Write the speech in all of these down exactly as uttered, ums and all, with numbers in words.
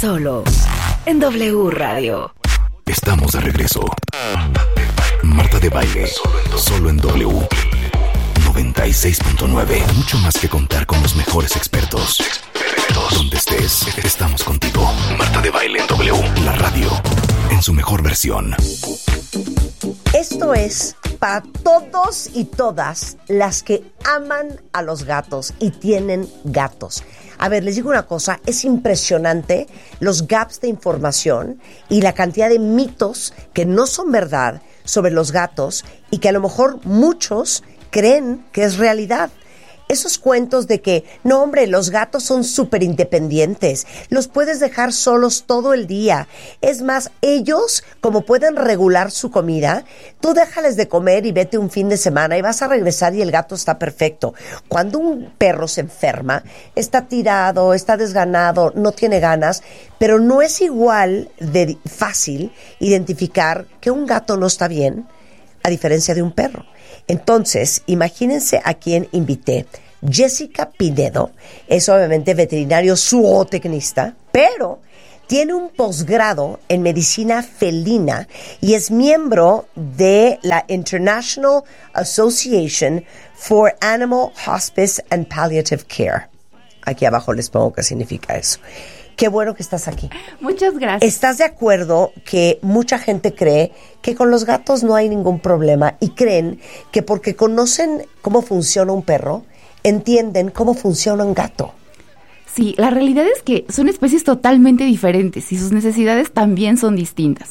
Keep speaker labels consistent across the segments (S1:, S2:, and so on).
S1: Solo en W Radio.
S2: Estamos de regreso. Marta de Baile, solo en W noventa y seis punto nueve. Mucho más que contar con los mejores expertos. Donde estés, estamos contigo. Marta de Baile en W, la radio en su mejor versión.
S3: Esto es para todos y todas las que aman a los gatos y tienen gatos. A ver, les digo una cosa, es impresionante los gaps de información y la cantidad de mitos que no son verdad sobre los gatos y que a lo mejor muchos creen que es realidad. Esos cuentos de que, no hombre, los gatos son súper independientes, los puedes dejar solos todo el día. Es más, ellos, como pueden regular su comida, tú déjales de comer y vete un fin de semana y vas a regresar y el gato está perfecto. Cuando un perro se enferma, está tirado, está desganado, no tiene ganas, pero no es igual de fácil identificar que un gato no está bien, a diferencia de un perro. Entonces, imagínense a quién invité. Jessica Pinedo es obviamente veterinario zootecnista, pero tiene un posgrado en medicina felina y es miembro de la International Association for Animal Hospice and Palliative Care. Aquí abajo les pongo qué significa eso. Qué bueno que estás aquí.
S4: Muchas gracias.
S3: ¿Estás de acuerdo que mucha gente cree que con los gatos no hay ningún problema y creen que porque conocen cómo funciona un perro, entienden cómo funciona un gato?
S4: Sí, la realidad es que son especies totalmente diferentes y sus necesidades también son distintas.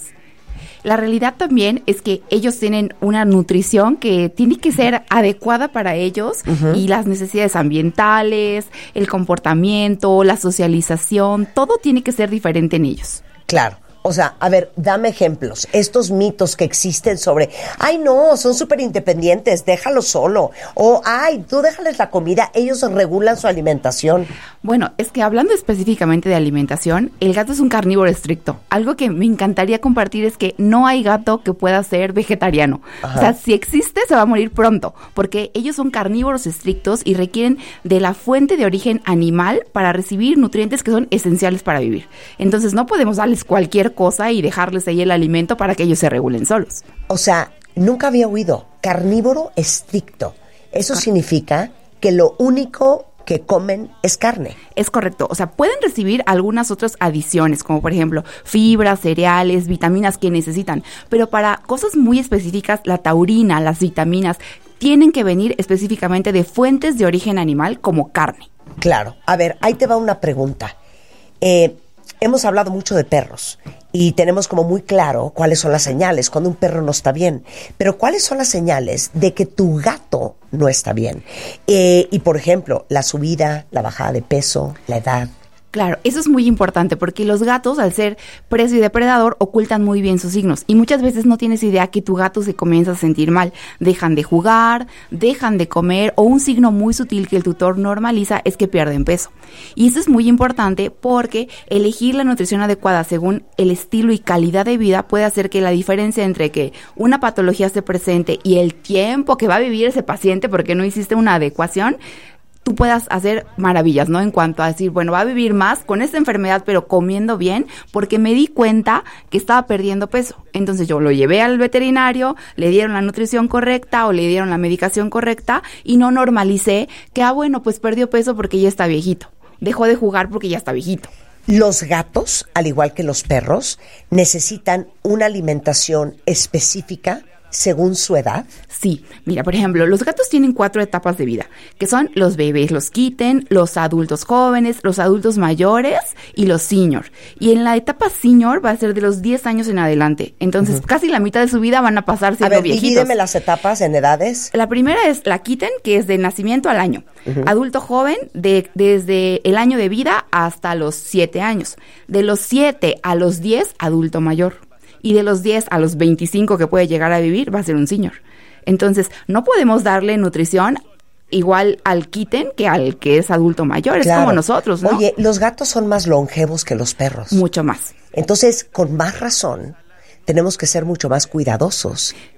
S4: La realidad también es que ellos tienen una nutrición que tiene que ser adecuada para ellos, uh-huh. y las necesidades ambientales, el comportamiento, la socialización, todo tiene que ser diferente en ellos.
S3: Claro. O sea, a ver, dame ejemplos. Estos mitos que existen sobre, ay, no, son súper independientes, déjalo solo. O, ay, tú déjales la comida, ellos regulan su alimentación.
S4: Bueno, es que hablando específicamente de alimentación, el gato es un carnívoro estricto. Algo que me encantaría compartir es que no hay gato que pueda ser vegetariano. Ajá. O sea, si existe, se va a morir pronto, porque ellos son carnívoros estrictos y requieren de la fuente de origen animal para recibir nutrientes que son esenciales para vivir. Entonces, no podemos darles cualquier cosa y dejarles ahí el alimento para que ellos se regulen solos.
S3: O sea, nunca había oído carnívoro estricto. Eso
S4: Car-
S3: significa que lo único que comen es carne.
S4: Es correcto. O sea, pueden recibir algunas otras adiciones, como por ejemplo fibras, cereales, vitaminas que necesitan, pero para cosas muy específicas, la taurina, las vitaminas, tienen que venir específicamente de fuentes de origen animal como carne.
S3: Claro. A ver, ahí te va una pregunta. Eh... Hemos hablado mucho de perros y tenemos como muy claro cuáles son las señales cuando un perro no está bien. Pero ¿cuáles son las señales de que tu gato no está bien? Eh, y, por ejemplo, la subida, la bajada de peso, la edad.
S4: Claro, eso es muy importante porque los gatos, al ser preso y depredador, ocultan muy bien sus signos y muchas veces no tienes idea que tu gato se comienza a sentir mal. Dejan de jugar, dejan de comer o un signo muy sutil que el tutor normaliza es que pierden peso. Y eso es muy importante porque elegir la nutrición adecuada según el estilo y calidad de vida puede hacer que la diferencia entre que una patología esté presente y el tiempo que va a vivir ese paciente porque no hiciste una adecuación, tú puedas hacer maravillas, ¿no? En cuanto a decir, bueno, va a vivir más con esta enfermedad, pero comiendo bien, porque me di cuenta que estaba perdiendo peso. Entonces yo lo llevé al veterinario, le dieron la nutrición correcta o le dieron la medicación correcta y no normalicé que, ah, bueno, pues perdió peso porque ya está viejito. Dejó de jugar porque ya está viejito.
S3: Los gatos, al igual que los perros, necesitan una alimentación específica según su edad.
S4: Sí, mira, por ejemplo, los gatos tienen cuatro etapas de vida, que son los bebés, los kitten, los adultos jóvenes, los adultos mayores y los senior. Y en la etapa senior va a ser de los diez años en adelante. Entonces, uh-huh. casi la mitad de su vida van a pasar siendo
S3: a ver,
S4: viejitos.
S3: Divídeme las etapas en edades.
S4: La primera es la kitten, que es de nacimiento al año. Uh-huh. Adulto joven, de, desde el año de vida hasta los siete años. De los siete a los diez, adulto mayor. Y de los diez a los veinticinco que puede llegar a vivir, va a ser un senior. Entonces, no podemos darle nutrición igual al kitten que al que es adulto mayor. Es claro. Como nosotros, ¿no?
S3: Oye, los gatos son más longevos que los perros.
S4: Mucho más.
S3: Entonces, con más razón, tenemos que ser mucho más cuidadosos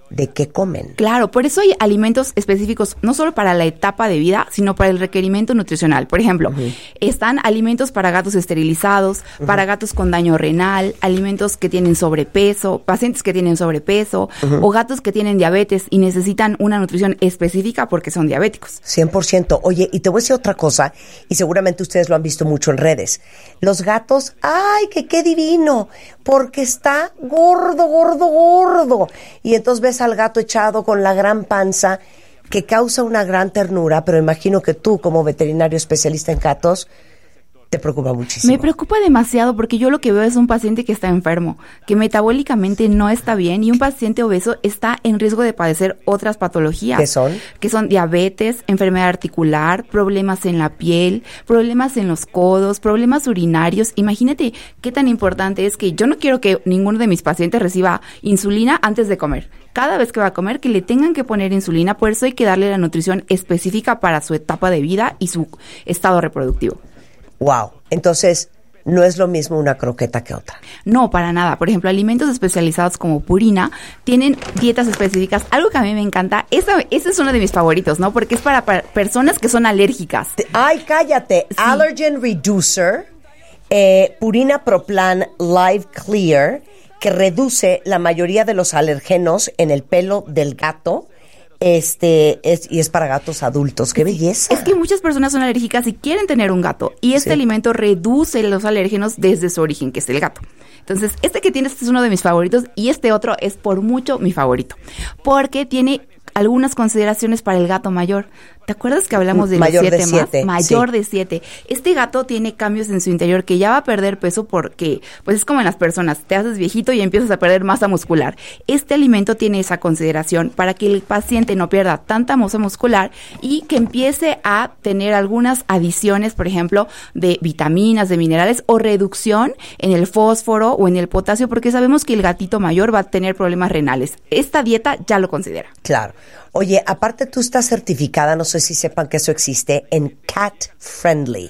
S3: de qué comen.
S4: Claro, por eso hay alimentos específicos, no solo para la etapa de vida, sino para el requerimiento nutricional. Por ejemplo, uh-huh. están alimentos para gatos esterilizados, uh-huh. para gatos con daño renal, alimentos que tienen sobrepeso, pacientes que tienen sobrepeso, uh-huh. o gatos que tienen diabetes y necesitan una nutrición específica porque son diabéticos.
S3: cien por ciento. Oye, y te voy a decir otra cosa, y seguramente ustedes lo han visto mucho en redes. Los gatos, ¡ay, que qué divino! Porque está gordo, gordo, gordo. Y entonces ves al gato echado con la gran panza que causa una gran ternura, pero imagino que tú, como veterinario especialista en gatos, te preocupa muchísimo.
S4: Me preocupa demasiado porque yo lo que veo es un paciente que está enfermo, que metabólicamente no está bien, y un paciente obeso está en riesgo de padecer otras patologías.
S3: ¿Qué son?
S4: Que son diabetes, enfermedad articular, problemas en la piel, problemas en los codos, problemas urinarios. Imagínate qué tan importante es que yo no quiero que ninguno de mis pacientes reciba insulina antes de comer. Cada vez que va a comer, que le tengan que poner insulina, por eso hay que darle la nutrición específica para su etapa de vida y su estado reproductivo.
S3: Wow, entonces no es lo mismo una croqueta que otra.
S4: No, para nada. Por ejemplo, alimentos especializados como Purina tienen dietas específicas. Algo que a mí me encanta, esa, ese es uno de mis favoritos, ¿no? Porque es para, para personas que son alérgicas.
S3: Ay, cállate. Sí. Allergen Reducer, eh, Purina Pro Plan Live Clear, que reduce la mayoría de los alergenos en el pelo del gato. Este es y es para gatos adultos. ¡Qué belleza!
S4: Es que muchas personas son alérgicas y quieren tener un gato. Y este sí. alimento reduce los alérgenos desde su origen, que es el gato. Entonces, este que tienes este es uno de mis favoritos y este otro es por mucho mi favorito. Porque tiene algunas consideraciones para el gato mayor. ¿Te acuerdas que hablamos de
S3: mayor
S4: los siete
S3: de siete,
S4: más? Mayor
S3: sí.
S4: de siete. Este gato tiene cambios en su interior que ya va a perder peso porque, pues es como en las personas, te haces viejito y empiezas a perder masa muscular. Este alimento tiene esa consideración para que el paciente no pierda tanta masa muscular y que empiece a tener algunas adiciones, por ejemplo, de vitaminas, de minerales o reducción en el fósforo o en el potasio, porque sabemos que el gatito mayor va a tener problemas renales. Esta dieta ya lo considera.
S3: Claro. Oye, aparte tú estás certificada, no sé si sepan que eso existe, en Cat Friendly.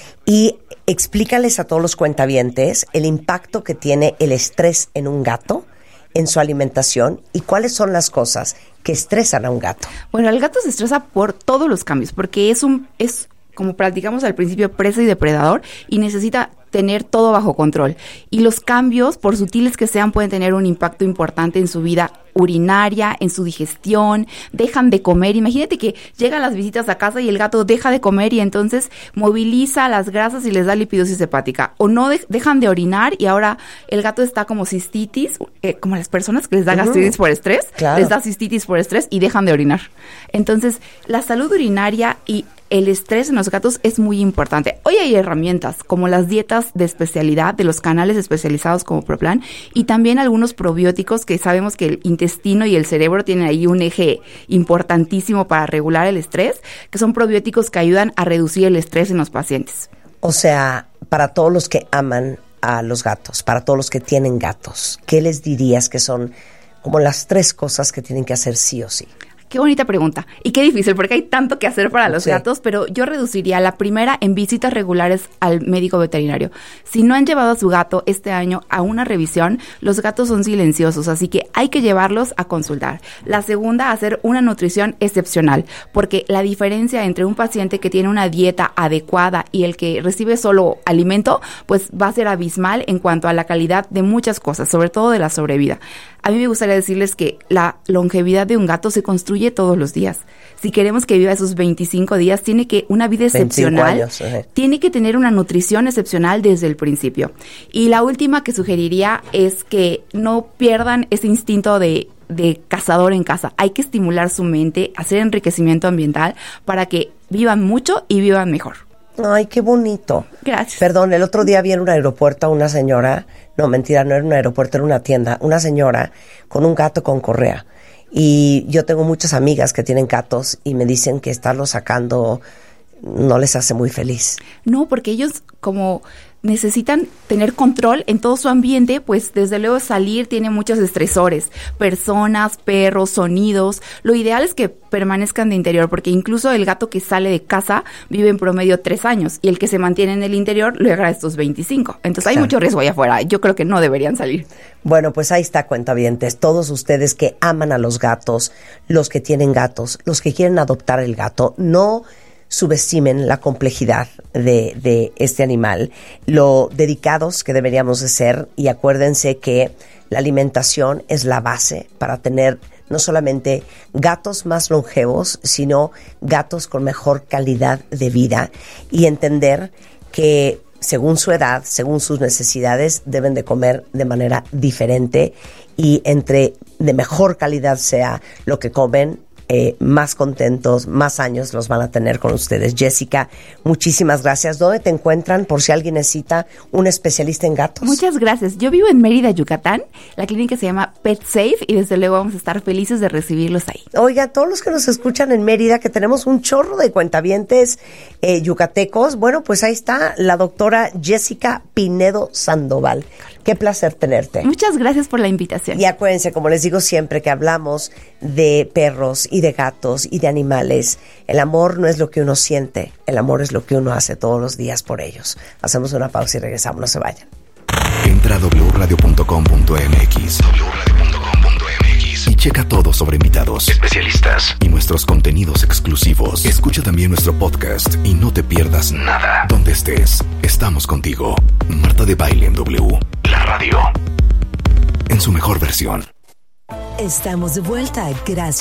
S3: Y explícales a todos los cuentavientes el impacto que tiene el estrés en un gato, en su alimentación, y cuáles son las cosas que estresan a un gato.
S4: Bueno, el gato se estresa por todos los cambios, porque es un, es como platicamos al principio, presa y depredador, y necesita tener todo bajo control. Y los cambios, por sutiles que sean, pueden tener un impacto importante en su vida urinaria, en su digestión, dejan de comer. Imagínate que llegan las visitas a casa y el gato deja de comer y entonces moviliza las grasas y les da lipidosis hepática. O no de- dejan de orinar y ahora el gato está como cistitis, eh, como las personas que les da uh-huh. gastritis por estrés, claro. les da cistitis por estrés y dejan de orinar. Entonces, la salud urinaria y el estrés en los gatos es muy importante. Hoy hay herramientas como las dietas de especialidad de los canales especializados como ProPlan y también algunos probióticos que sabemos que el intestino y el cerebro tienen ahí un eje importantísimo para regular el estrés, que son probióticos que ayudan a reducir el estrés en los pacientes.
S3: O sea, para todos los que aman a los gatos, para todos los que tienen gatos, ¿qué les dirías que son como las tres cosas que tienen que hacer sí o sí?
S4: Qué bonita pregunta. Y qué difícil, porque hay tanto que hacer para los sí. gatos, pero yo reduciría la primera en visitas regulares al médico veterinario. Si no han llevado a su gato este año a una revisión, los gatos son silenciosos, así que hay que llevarlos a consultar. La segunda, hacer una nutrición excepcional, porque la diferencia entre un paciente que tiene una dieta adecuada y el que recibe solo alimento, pues va a ser abismal en cuanto a la calidad de muchas cosas, sobre todo de la sobrevida. A mí me gustaría decirles que la longevidad de un gato se construye todos los días. Si queremos que viva esos veinticinco días, tiene que una vida excepcional,
S3: años, uh-huh.
S4: tiene que tener una nutrición excepcional desde el principio. Y la última que sugeriría es que no pierdan ese instinto de de cazador en casa. Hay que estimular su mente, hacer enriquecimiento ambiental para que vivan mucho y vivan mejor.
S3: Ay, qué bonito.
S4: Gracias.
S3: Perdón, el otro día vi en un aeropuerto a una señora, no, mentira, no era un aeropuerto, era una tienda, una señora con un gato con correa. Y yo tengo muchas amigas que tienen gatos y me dicen que estarlos sacando no les hace muy feliz.
S4: No, porque ellos como necesitan tener control en todo su ambiente, pues desde luego salir tiene muchos estresores, personas, perros, sonidos. Lo ideal es que permanezcan de interior, porque incluso el gato que sale de casa vive en promedio tres años y el que se mantiene en el interior logra estos veinticinco. Entonces claro, hay mucho riesgo allá afuera. Yo creo que no deberían salir.
S3: Bueno, pues ahí está, cuentavientes. Todos ustedes que aman a los gatos, los que tienen gatos, los que quieren adoptar el gato, no subestimen la complejidad de, de este animal, lo dedicados que deberíamos de ser, y acuérdense que la alimentación es la base para tener no solamente gatos más longevos, sino gatos con mejor calidad de vida, y entender que según su edad, según sus necesidades, deben de comer de manera diferente, y entre de mejor calidad sea lo que comen, Eh, más contentos, más años los van a tener con ustedes. Jessica, muchísimas gracias. ¿Dónde te encuentran por si alguien necesita un especialista en gatos?
S4: Muchas gracias. Yo vivo en Mérida, Yucatán. La clínica se llama Pet Safe y desde luego vamos a estar felices de recibirlos ahí.
S3: Oiga, todos los que nos escuchan en Mérida, que tenemos un chorro de cuentavientes eh, yucatecos, bueno, pues ahí está la doctora Jessica Pinedo Sandoval. Qué placer tenerte.
S4: Muchas gracias por la invitación.
S3: Y acuérdense, como les digo siempre, que hablamos de perros y de gatos y de animales. El amor no es lo que uno siente, el amor es lo que uno hace todos los días por ellos. Hacemos una pausa y regresamos, no se vayan.
S2: Entra a doble u radio punto com punto m x doble u radio punto com punto m x y checa todo sobre invitados, especialistas y nuestros contenidos exclusivos. Escucha también nuestro podcast y no te pierdas nada. Donde estés, estamos contigo. Marta de Baile en W, la radio, en su mejor versión.
S1: Estamos de vuelta, gracias.